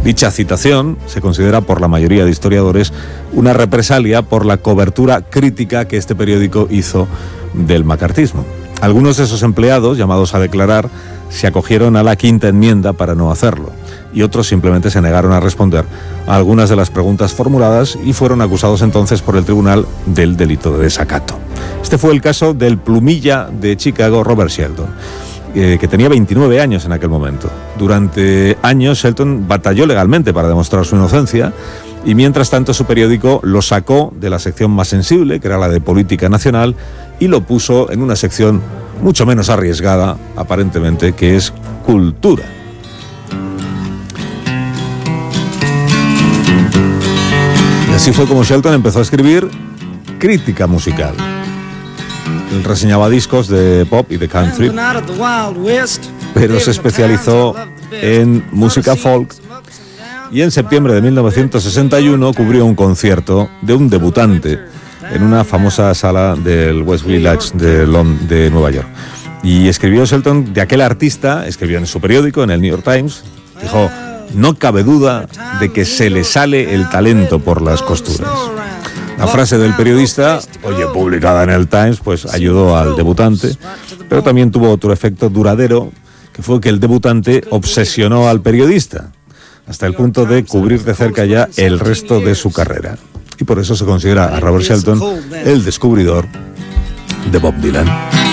Dicha citación se considera por la mayoría de historiadores una represalia por la cobertura crítica que este periódico hizo del macartismo. Algunos de esos empleados, llamados a declarar, se acogieron a la quinta enmienda para no hacerlo, y otros simplemente se negaron a responder a algunas de las preguntas formuladas y fueron acusados entonces por el tribunal del delito de desacato. Este fue el caso del plumilla de Chicago, Robert Shelton, que tenía 29 años en aquel momento. Durante años Shelton batalló legalmente para demostrar su inocencia, y mientras tanto su periódico lo sacó de la sección más sensible, que era la de política nacional, y lo puso en una sección mucho menos arriesgada, aparentemente, que es cultura. Y así fue como Shelton empezó a escribir crítica musical. Él reseñaba discos de pop y de country, pero se especializó en música folk, y en septiembre de 1961 cubrió un concierto de un debutante en una famosa sala del West Village de Nueva York. Y escribió Shelton de aquel artista, escribió en su periódico, en el New York Times, dijo: no cabe duda de que se le sale el talento por las costuras. La frase del periodista, oye, publicada en el Times, pues ayudó al debutante, pero también tuvo otro efecto duradero, que fue que el debutante obsesionó al periodista, hasta el punto de cubrir de cerca ya el resto de su carrera. Y por eso se considera a Robert Shelton el descubridor de Bob Dylan.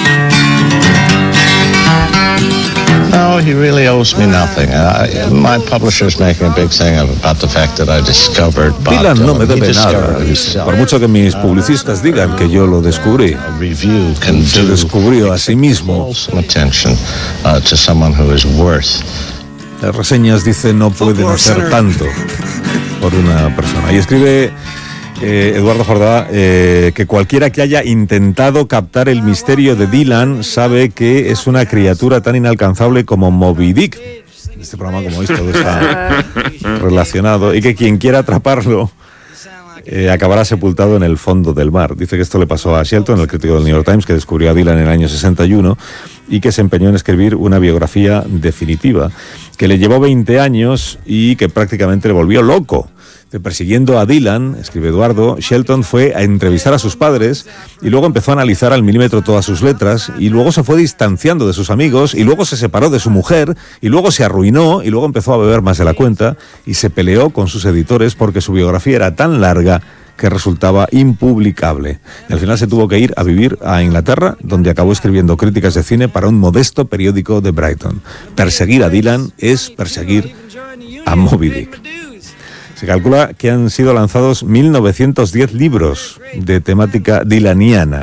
No, he really owes me nothing. My publisher's making a big thing about the fact that I discovered Bob Dylan. Dylan no me debe nada, por mucho que mis publicistas digan que yo lo descubrí. Se descubrió a sí mismo. Las reseñas dicen no pueden hacer tanto por una persona. Y escribe Eduardo Jordá que cualquiera que haya intentado captar el misterio de Dylan sabe que es una criatura tan inalcanzable como Moby Dick. Este programa, como veis, todo está relacionado, y que quien quiera atraparlo acabará sepultado en el fondo del mar. Dice que esto le pasó a Shelton, el crítico del New York Times, que descubrió a Dylan en el año 61 y que se empeñó en escribir una biografía definitiva, que le llevó 20 años y que prácticamente le volvió loco. Persiguiendo a Dylan, escribe Eduardo, Shelton fue a entrevistar a sus padres y luego empezó a analizar al milímetro todas sus letras, y luego se fue distanciando de sus amigos, y luego se separó de su mujer, y luego se arruinó, y luego empezó a beber más de la cuenta y se peleó con sus editores porque su biografía era tan larga que resultaba impublicable. Y al final se tuvo que ir a vivir a Inglaterra, donde acabó escribiendo críticas de cine para un modesto periódico de Brighton. Perseguir a Dylan es perseguir a Moby Dick. Se calcula que han sido lanzados 1.910 libros de temática dylaniana,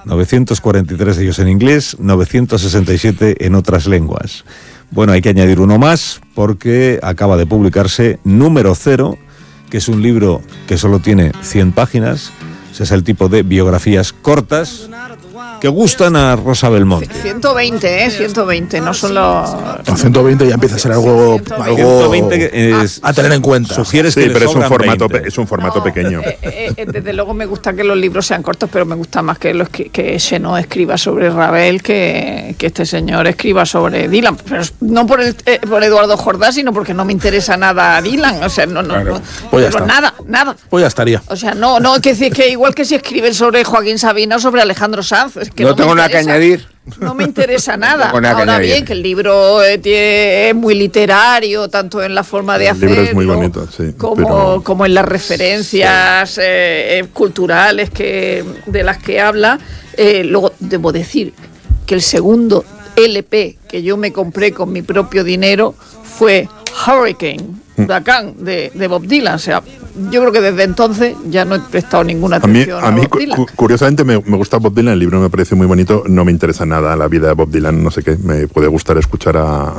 943 de ellos en inglés, 967 en otras lenguas. Bueno, hay que añadir uno más porque acaba de publicarse Número 0, que es un libro que solo tiene 100 páginas, es el tipo de biografías cortas que gustan a Rosa Belmonte. 120, no solo... Con 120 ya empieza a ser algo 120 a tener en cuenta. Sugieres sí, que pero es un formato pequeño. Desde luego me gusta que los libros sean cortos, pero me gusta más que Chenot escriba sobre Ravel que este señor escriba sobre Dylan. Pero no por Eduardo Jordá, sino porque no me interesa nada Dylan. O sea, Claro. Pues nada. Pues ya estaría. O sea, no, que igual que si escriben sobre Joaquín Sabina o sobre Alejandro Sanz. Es que no tengo nada que añadir. No me interesa nada. Ahora bien, que el libro es muy literario, tanto en la forma de hacerlo. El libro es muy bonito, sí. Como en las referencias culturales de las que habla. Luego, debo decir que el segundo LP que yo me compré con mi propio dinero fue Hurricane, Huracán, de Bob Dylan. O sea, yo creo que desde entonces ya no he prestado ninguna atención a Bob Dylan. Curiosamente me gusta Bob Dylan, el libro me parece muy bonito, no me interesa nada la vida de Bob Dylan, no sé qué, me puede gustar escuchar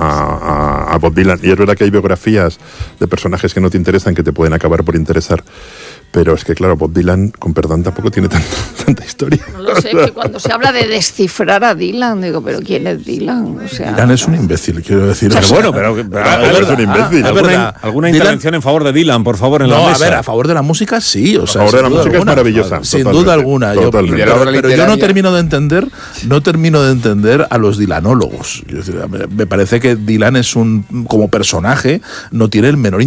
a Bob Dylan, y es verdad que hay biografías de personajes que no te interesan que te pueden acabar por interesar, pero es que claro, Bob Dylan, con perdón, tampoco tiene tanta historia. No lo sé, que cuando se habla de descifrar a Dylan, digo, pero ¿quién es Dylan? O sea, Dylan es un imbécil, quiero decir. Pero bueno, pero es un imbécil. ¿Alguna intervención en favor de Dylan, por favor, en la mesa? A ver, a favor de la música sí, o sea, a favor de la música es maravillosa. Sin duda alguna. Pero yo no termino de entender a los Dylanólogos. Me parece que Dylan es como personaje, no tiene el menor